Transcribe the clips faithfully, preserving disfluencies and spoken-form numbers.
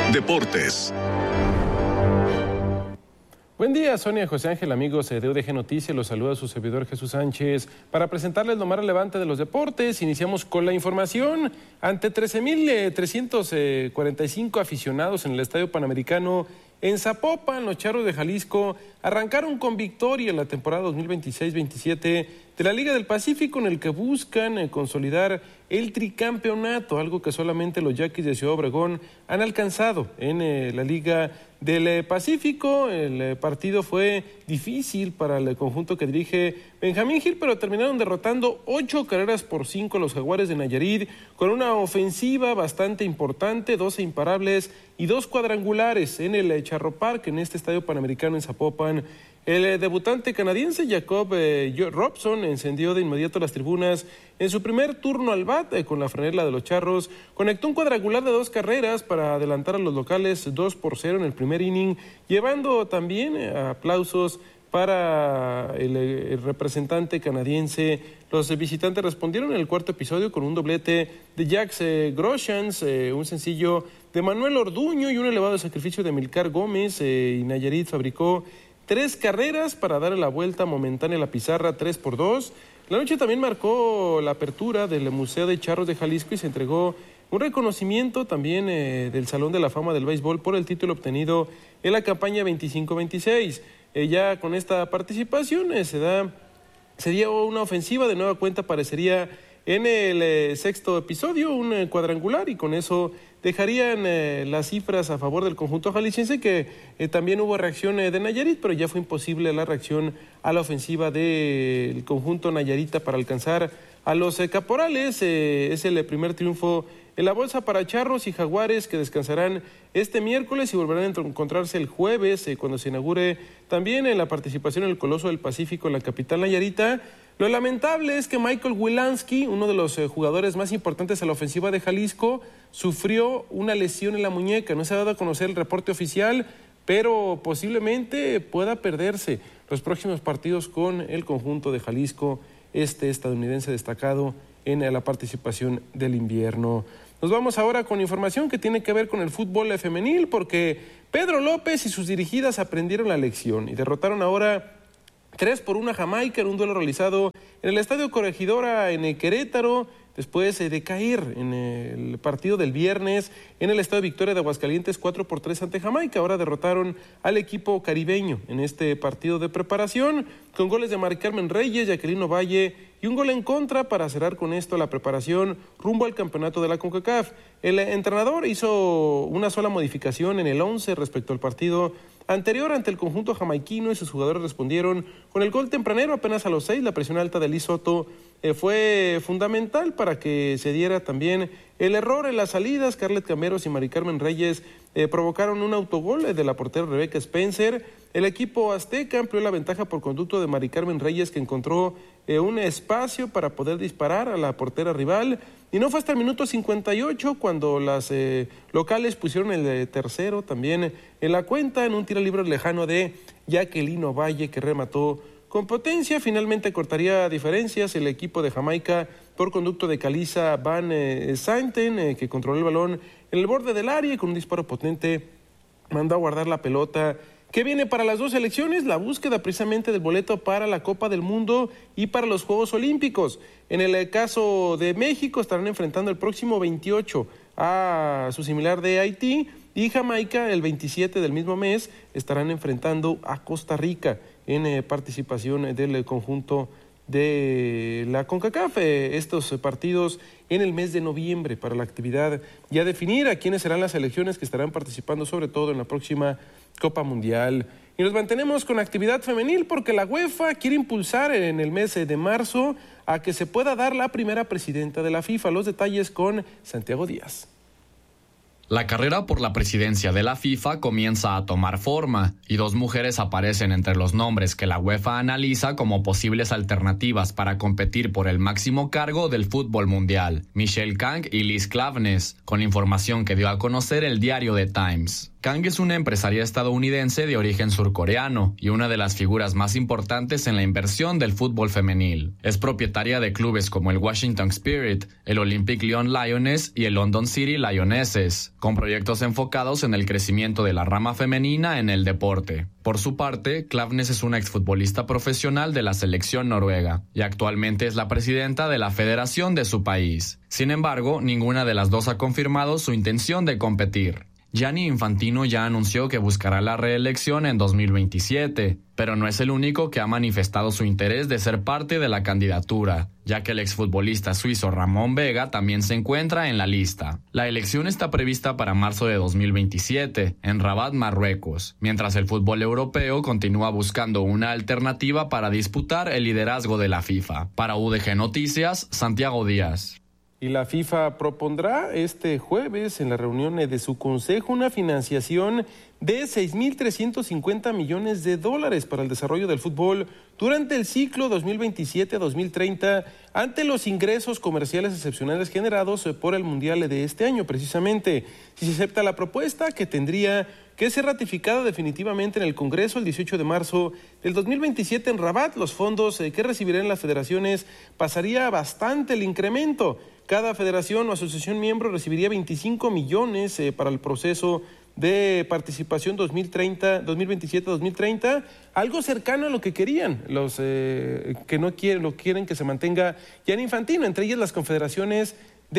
Deportes. Buen día, Sonia, José Ángel, amigos de U D G Noticias, los saluda su servidor Jesús Sánchez para presentarles lo más relevante de los deportes. Iniciamos con la información. Ante trece mil trescientos cuarenta y cinco aficionados en el Estadio Panamericano en Zapopan, los Charros de Jalisco arrancaron con victoria la temporada dos mil veintiséis veintisiete de la Liga del Pacífico, en el que buscan eh, consolidar el tricampeonato, algo que solamente los Yaquis de Ciudad Obregón han alcanzado en eh, la Liga del eh, Pacífico. El eh, partido fue difícil para el eh, conjunto que dirige Benjamín Gil, pero terminaron derrotando ocho carreras por cinco a los Jaguares de Nayarit, con una ofensiva bastante importante, doce imparables y dos cuadrangulares en el eh, Charro Park, en este Estadio Panamericano en Zapopan. El eh, debutante canadiense Jacob eh, Robson encendió de inmediato las tribunas en su primer turno al bat eh, con la franela de los Charros. Conectó un cuadrangular de dos carreras para adelantar a los locales dos por cero en el primer inning, llevando también eh, aplausos para el, el representante canadiense. Los visitantes respondieron en el cuarto episodio con un doblete de Jax eh, Groshans, eh, un sencillo de Manuel Orduño y un elevado sacrificio de Milcar Gómez. Eh, y Nayarit fabricó tres carreras para darle la vuelta momentánea a la pizarra, tres por dos. La noche también marcó la apertura del Museo de Charros de Jalisco y se entregó un reconocimiento también eh, del Salón de la Fama del Béisbol por el título obtenido en la campaña veinticinco veintiséis. Eh, ya con esta participación eh, se da, se dio una ofensiva, de nueva cuenta aparecería en el eh, sexto episodio un eh, cuadrangular, y con eso dejarían eh, las cifras a favor del conjunto jalisciense, que eh, también hubo reacción eh, de Nayarit, pero ya fue imposible la reacción a la ofensiva del conjunto nayarita para alcanzar a los eh, caporales. Eh, es el primer triunfo en la bolsa para Charros y Jaguares, que descansarán este miércoles y volverán a encontrarse el jueves, eh, cuando se inaugure también en la participación en el Coloso del Pacífico en la capital nayarita. Lo lamentable es que Michael Wilansky, uno de los eh, jugadores más importantes a la ofensiva de Jalisco, sufrió una lesión en la muñeca. No se ha dado a conocer el reporte oficial, pero posiblemente pueda perderse los próximos partidos con el conjunto de Jalisco, este estadounidense destacado en la participación del invierno. Nos vamos ahora con información que tiene que ver con el fútbol femenil, porque Pedro López y sus dirigidas aprendieron la lección y derrotaron ahora tres por uno a Jamaica en un duelo realizado en el Estadio Corregidora en Querétaro, después de caer en el partido del viernes en el Estadio Victoria de Aguascalientes cuatro por tres ante Jamaica. Ahora derrotaron al equipo caribeño en este partido de preparación, con goles de Mari Carmen Reyes, Jacqueline Ovalle y un gol en contra para cerrar con esto la preparación rumbo al campeonato de la CONCACAF. El entrenador hizo una sola modificación en el once respecto al partido anterior ante el conjunto jamaiquino, y sus jugadores respondieron con el gol tempranero apenas a los seis. La presión alta de Liz Soto eh, fue fundamental para que se diera también el error en las salidas. Scarlett Cameros y Mari Carmen Reyes eh, provocaron un autogol eh, de la portera Rebeca Spencer. El equipo azteca amplió la ventaja por conducto de Mari Carmen Reyes, que encontró eh, un espacio para poder disparar a la portera rival. Y no fue hasta el minuto cincuenta y ocho cuando las eh, locales pusieron el eh, tercero también en la cuenta, en un tiro libre lejano de Jacqueline Ovalle, que remató con potencia. Finalmente cortaría diferencias el equipo de Jamaica por conducto de Kalisa Van eh, Santen, eh, que controló el balón en el borde del área y con un disparo potente mandó a guardar la pelota. ¿Qué viene para las dos selecciones? La búsqueda precisamente del boleto para la Copa del Mundo y para los Juegos Olímpicos. En el caso de México estarán enfrentando el próximo veintiocho a su similar de Haití, y Jamaica el veintisiete del mismo mes estarán enfrentando a Costa Rica en eh, participación del conjunto de la CONCACAF. Eh, estos partidos en el mes de noviembre para la actividad y a definir a quiénes serán las selecciones que estarán participando, sobre todo en la próxima Copa Mundial. Y nos mantenemos con actividad femenil, porque la UEFA quiere impulsar en el mes de marzo a que se pueda dar la primera presidenta de la FIFA. Los detalles con Santiago Díaz. La carrera por la presidencia de la FIFA comienza a tomar forma, y dos mujeres aparecen entre los nombres que la UEFA analiza como posibles alternativas para competir por el máximo cargo del fútbol mundial: Michelle Kang y Liz Clavenes, con la información que dio a conocer el diario The Times. Kang es una empresaria estadounidense de origen surcoreano y una de las figuras más importantes en la inversión del fútbol femenil. Es propietaria de clubes como el Washington Spirit, el Olympic Lyon Lioness y el London City Lionesses. con proyectos enfocados en el crecimiento de la rama femenina en el deporte. Por su parte, Klaveness es una exfutbolista profesional de la selección noruega y actualmente es la presidenta de la federación de su país. Sin embargo, ninguna de las dos ha confirmado su intención de competir. Gianni Infantino ya anunció que buscará la reelección en dos mil veintisiete, pero no es el único que ha manifestado su interés de ser parte de la candidatura, ya que el exfutbolista suizo Ramón Vega también se encuentra en la lista. La elección está prevista para marzo de dos mil veintisiete, en Rabat, Marruecos, mientras el fútbol europeo continúa buscando una alternativa para disputar el liderazgo de la FIFA. Para U D G Noticias, Santiago Díaz. Y la FIFA propondrá este jueves en la reunión de su consejo una financiación de seis mil trescientos cincuenta millones de dólares para el desarrollo del fútbol durante el ciclo dos mil veintisiete a dos mil treinta ante los ingresos comerciales excepcionales generados por el Mundial de este año. Precisamente, si se acepta la propuesta, que tendría que ser ratificada definitivamente en el Congreso el dieciocho de marzo del dos mil veintisiete en Rabat, los fondos que recibirán las federaciones pasaría bastante el incremento. Cada federación o asociación miembro recibiría veinticinco millones eh, para el proceso de participación dos mil treinta, dos mil veintisiete a dos mil treinta, algo cercano a lo que querían los eh, que no quieren, lo quieren que se mantenga Gianni Infantino, entre ellas las confederaciones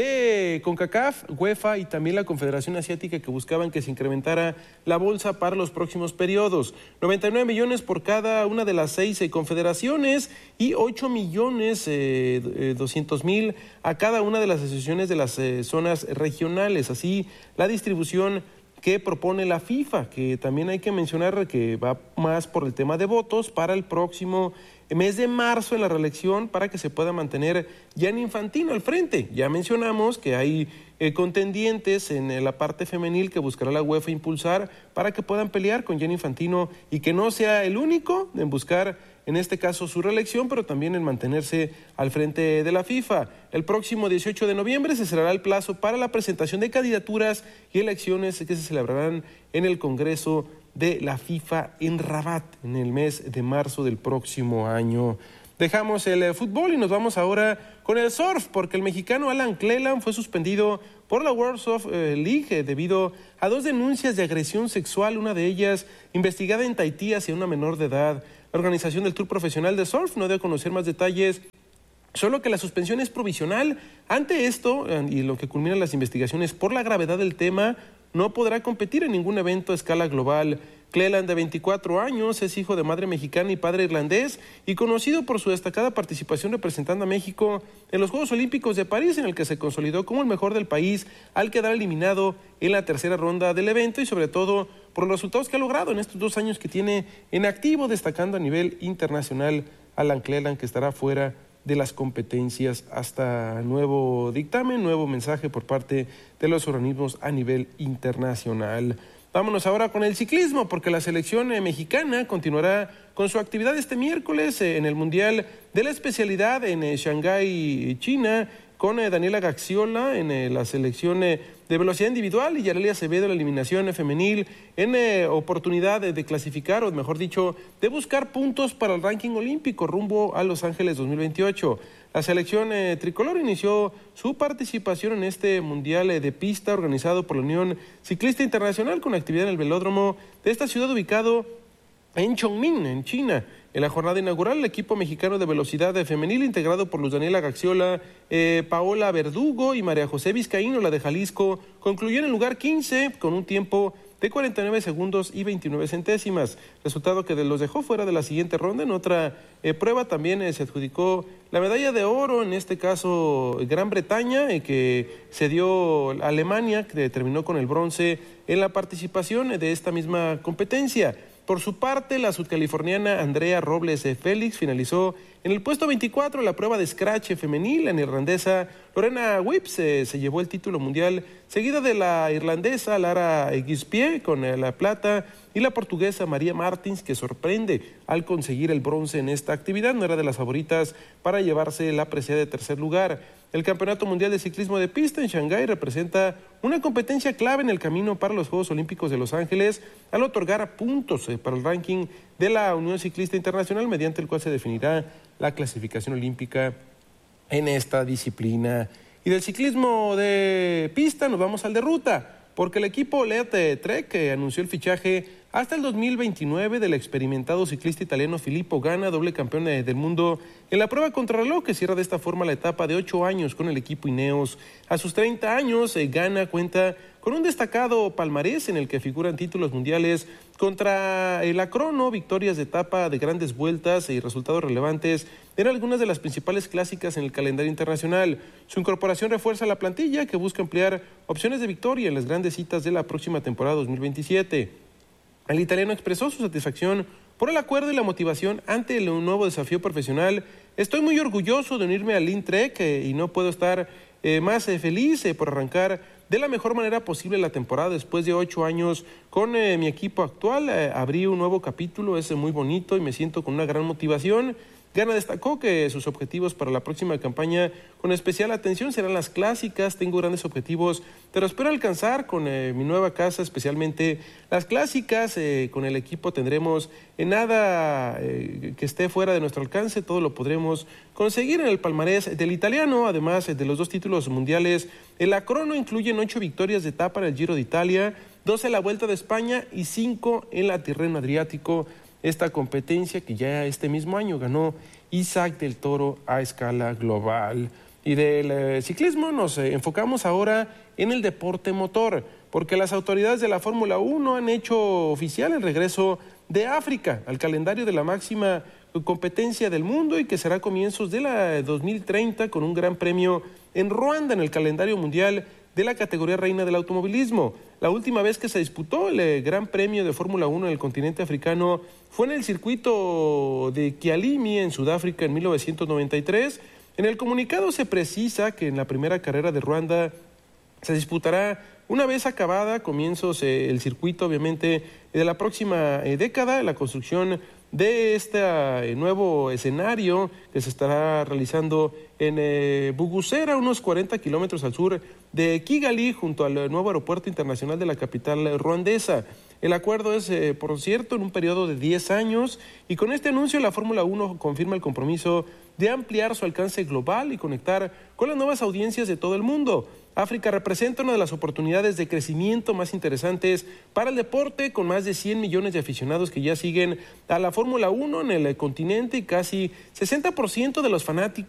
de CONCACAF, UEFA y también la Confederación Asiática, que buscaban que se incrementara la bolsa para los próximos periodos. noventa y nueve millones por cada una de las seis eh, confederaciones y ocho millones eh, doscientos mil a cada una de las asociaciones de las eh, zonas regionales. Así, la distribución que propone la FIFA, que también hay que mencionar que va más por el tema de votos para el próximo mes de marzo en la reelección, para que se pueda mantener Gianni Infantino al frente. Ya mencionamos que hay eh, contendientes en eh, la parte femenil que buscará la UEFA impulsar para que puedan pelear con Gianni Infantino y que no sea el único en buscar, en este caso, su reelección, pero también en mantenerse al frente de la FIFA. El próximo dieciocho de noviembre se cerrará el plazo para la presentación de candidaturas y elecciones que se celebrarán en el Congreso de la FIFA en Rabat en el mes de marzo del próximo año. Dejamos el eh, fútbol y nos vamos ahora con el surf, porque el mexicano Alan Cleland fue suspendido por la World Surf eh, League eh, debido a dos denuncias de agresión sexual, una de ellas investigada en Tahití hacia una menor de edad. La organización del Tour Profesional de Surf no dio a conocer más detalles, solo que la suspensión es provisional. Ante esto, y lo que culminan las investigaciones por la gravedad del tema, no podrá competir en ningún evento a escala global. Cleland, de veinticuatro años, es hijo de madre mexicana y padre irlandés y conocido por su destacada participación representando a México en los Juegos Olímpicos de París, en el que se consolidó como el mejor del país al quedar eliminado en la tercera ronda del evento, y sobre todo por los resultados que ha logrado en estos dos años que tiene en activo, destacando a nivel internacional. Alan Cleland, que estará fuera de las competencias hasta nuevo dictamen, nuevo mensaje por parte de los organismos a nivel internacional. Vámonos ahora con el ciclismo, porque la selección eh, mexicana continuará con su actividad este miércoles eh, en el Mundial de la especialidad en eh, Shanghái, China, con eh, Daniela Gaxiola en eh, la selección eh, de velocidad individual y Yareli Acevedo en la eliminación eh, femenil, en eh, oportunidad de, de clasificar, o mejor dicho, de buscar puntos para el ranking olímpico rumbo a Los Ángeles dos mil veintiocho. La selección eh, tricolor inició su participación en este Mundial eh, de pista organizado por la Unión Ciclista Internacional, con actividad en el velódromo de esta ciudad ubicado en Chongming, en China. En la jornada inaugural, el equipo mexicano de velocidad femenil, integrado por Luz Daniela Gaxiola, eh, Paola Verdugo y María José Vizcaíno, la de Jalisco, concluyó en el lugar quince con un tiempo de cuarenta y nueve segundos y veintinueve centésimas, resultado que los dejó fuera de la siguiente ronda. En otra eh, prueba también eh, se adjudicó la medalla de oro, en este caso Gran Bretaña, eh, que se dio a Alemania, que terminó con el bronce en la participación de esta misma competencia. Por su parte, la sudcaliforniana Andrea Robles Félix finalizó en el puesto veinticuatro la prueba de scratch femenil. La irlandesa Lorena Whips eh, se llevó el título mundial, seguida de la irlandesa Lara Gispie con eh, la plata, y la portuguesa María Martins, que sorprende al conseguir el bronce en esta actividad. No era de las favoritas para llevarse la presea de tercer lugar. El Campeonato Mundial de Ciclismo de Pista en Shanghái representa una competencia clave en el camino para los Juegos Olímpicos de Los Ángeles, al otorgar puntos eh, para el ranking de la Unión Ciclista Internacional, mediante el cual se definirá la clasificación olímpica en esta disciplina. Y del ciclismo de pista nos vamos al de ruta, porque el equipo Lead Trek eh, anunció el fichaje hasta el dos mil veintinueve del experimentado ciclista italiano Filippo Ganna, doble campeón del mundo en la prueba contrarreloj, que cierra de esta forma la etapa de ocho años con el equipo Ineos. A sus treinta años, eh, Ganna cuenta con un destacado palmarés en el que figuran títulos mundiales contra la crono, victorias de etapa de grandes vueltas y resultados relevantes en algunas de las principales clásicas en el calendario internacional. Su incorporación refuerza la plantilla, que busca ampliar opciones de victoria en las grandes citas de la próxima temporada dos mil veintisiete. El italiano expresó su satisfacción por el acuerdo y la motivación ante el nuevo desafío profesional. Estoy muy orgulloso de unirme al Lead Trek eh, y no puedo estar eh, más eh, feliz eh, por arrancar de la mejor manera posible la temporada después de ocho años con eh, mi equipo actual. Eh, abrí un nuevo capítulo, es muy bonito y me siento con una gran motivación. Ganna destacó que sus objetivos para la próxima campaña con especial atención serán las clásicas. Tengo grandes objetivos, pero espero alcanzar con eh, mi nueva casa, especialmente las clásicas. Eh, con el equipo tendremos eh, nada eh, que esté fuera de nuestro alcance, todo lo podremos conseguir en el palmarés del italiano. Además eh, de los dos títulos mundiales, el la crono incluyen ocho victorias de etapa en el Giro de Italia, doce en la Vuelta de España y cinco en la Tirreno Adriático. Esta competencia que ya este mismo año ganó Isaac del Toro a escala global. Y del eh, ciclismo nos eh, enfocamos ahora en el deporte motor, porque las autoridades de la Fórmula uno han hecho oficial el regreso de África al calendario de la máxima competencia del mundo, y que será a comienzos de la dos mil treinta con un gran premio en Ruanda en el calendario mundial de la categoría reina del automovilismo. La última vez que se disputó el Gran Premio de Fórmula uno en el continente africano fue en el circuito de Kialimi en Sudáfrica en mil novecientos noventa y tres. En el comunicado se precisa que en la primera carrera de Ruanda se disputará una vez acabada, comienzos eh, el circuito obviamente de la próxima eh, década, la construcción de este eh, nuevo escenario que se estará realizando en eh, Bugusera, unos cuarenta kilómetros al sur de Kigali, junto al nuevo aeropuerto internacional de la capital ruandesa. El acuerdo es, eh, por cierto, en un periodo de diez años, y con este anuncio la Fórmula uno confirma el compromiso de ampliar su alcance global y conectar con las nuevas audiencias de todo el mundo. África representa una de las oportunidades de crecimiento más interesantes para el deporte, con más de cien millones de aficionados que ya siguen a la Fórmula uno en el continente y casi sesenta por ciento de los fanáticos